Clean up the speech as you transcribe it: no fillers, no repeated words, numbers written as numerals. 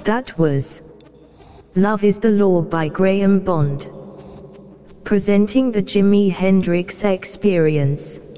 That was Love is the Law by Graham Bond. Presenting the Jimi Hendrix Experience.